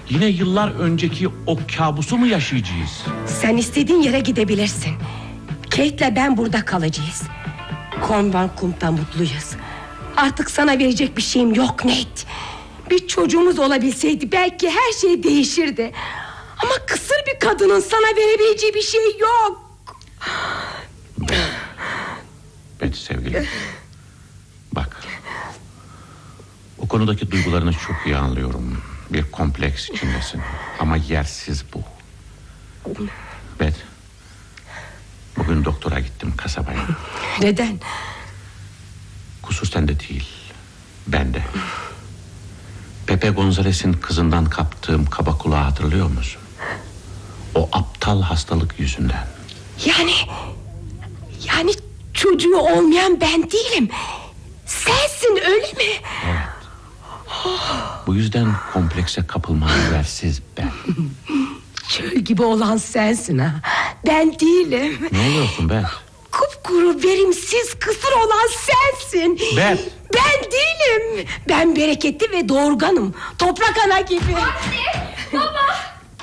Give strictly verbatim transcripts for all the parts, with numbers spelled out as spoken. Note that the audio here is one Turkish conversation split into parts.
Yine yıllar önceki o kabusu mu yaşayacağız? Sen istediğin yere gidebilirsin. Kate'le ben burada kalacağız. Kornbankum'da mutluyuz. Artık sana verecek bir şeyim yok Nate. Bir çocuğumuz olabilseydi belki her şey değişirdi. Ama kısır bir kadının sana verebileceği bir şey yok. Betty sevgilim, bak, o konudaki duygularını çok iyi anlıyorum. Bir kompleks içindesin. Ama yersiz bu. Bet, bugün doktora gittim, kasabaya. Neden? Kusur sende değil, bende. Pepe Gonzales'in kızından kaptığım kaba kulağı hatırlıyor musun? O aptal hastalık yüzünden. Yani Yani çocuğu olmayan ben değilim. Sensin, öyle mi? Evet. Bu yüzden komplekse kapılman yersiz ben. Çöl gibi olan sensin ha. Ben değilim. Ne oluyorsun be? Kupkuru, verimsiz, kısır olan sensin. Ben Ben değilim. Ben bereketli ve doğurganım. Toprak ana gibi. Anne, baba.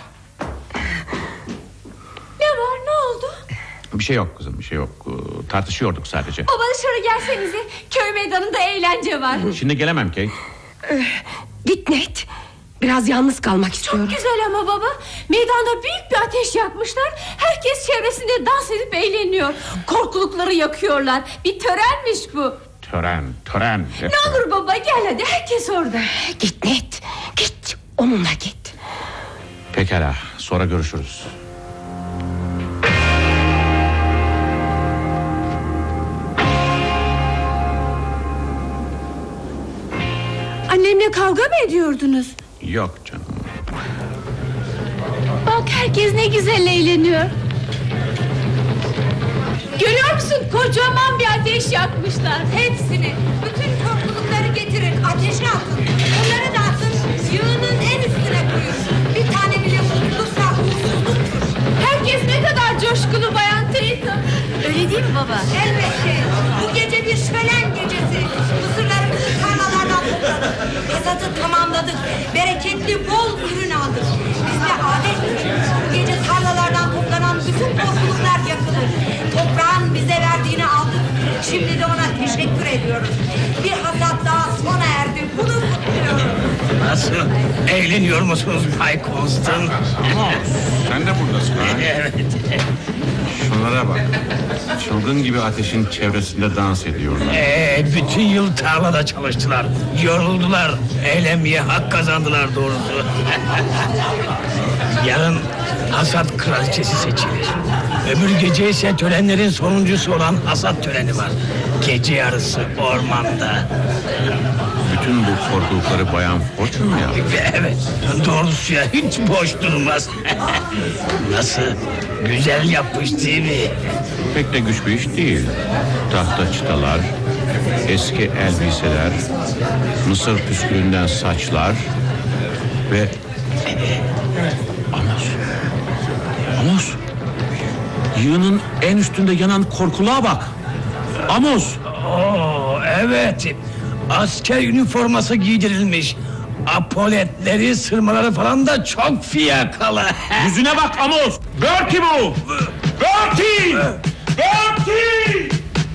Ne var, ne oldu? Bir şey yok kızım, bir şey yok. Tartışıyorduk sadece. Baba dışarı gelsenize. Köy meydanında eğlence var. Şimdi gelemem Kate. Git Nate. Biraz yalnız kalmak istiyorum. Çok güzel ama baba. Meydanda büyük bir ateş yakmışlar. Herkes çevresinde dans edip eğleniyor. Korkulukları yakıyorlar. Bir törenmiş bu. Tören, tören. Ne olur baba, gel hadi, herkes orada. Git Nate, git, onunla git. Pekala, sonra görüşürüz. Annemle kavga mı ediyordunuz? Yok canım. Bak, herkes ne güzel eğleniyor. Görüyor musun, kocaman bir ateş yakmışlar. Hepsini, bütün korkulukları getirin, ateşe atın. Onları da atın, yığının en üstüne koyun. Bir tane bile mutluluksa huzursuzluktur. Herkes ne kadar coşkulu Bayan Tatum. Öyle değil mi baba? Elbette. Bu gece bir şölen gecesi. Mısırlarımızı tarlalardan topladık. Hasadı tamamladık. Bereketli bol ürün aldık. Bizde adettir. Bu gece tarlalardan toplanan bütün korkuluklar yakılır. Toprağın bize verdiğini aldık. Şimdi de ona teşekkür ediyoruz. Bir hasat daha sona erdi. Bunu kutluyorum. Nasıl? Eğleniyor musunuz Bay Constant? Ama sen de buradasın ha? Evet. Şunlara bak. Çılgın gibi ateşin çevresinde dans ediyorlar. Ee, bütün yıl tarlada çalıştılar. Yoruldular. Eğlenmeye hak kazandılar doğrusu. Yarın hasat kraliçesi seçilir. Öbür gece ise törenlerin sonuncusu olan hasat töreni var. Gece yarısı ormanda. Bütün bu korkulukları Bayan Fortune mu yaptı? Evet, doğrusu ya, hiç boş durmaz. Nasıl? Güzel yapmış değil mi? Pek de güç bir iş değil. Tahta çıtalar, eski elbiseler, mısır püskülünden saçlar ve... Amos. Amos. Yığının en üstünde yanan korkuluğa bak. Amos. Oo, evet. Asker üniforması giydirilmiş. Apoletleri, sırmaları falan da çok fiyakalı. Yüzüne bak Amos. Bertie bu. Bertie. Bertie.